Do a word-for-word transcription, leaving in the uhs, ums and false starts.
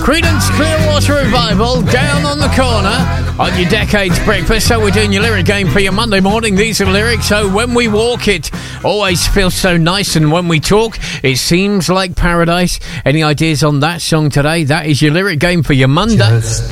Creedence Clearwater Revival, Down on the Corner on your Decades Breakfast. So we're doing your lyric game for your Monday morning. These are the lyrics. So when we walk, it always feels so nice, and when we talk, it seems like paradise. Any ideas on that song today? That is your lyric game for your Monday. Just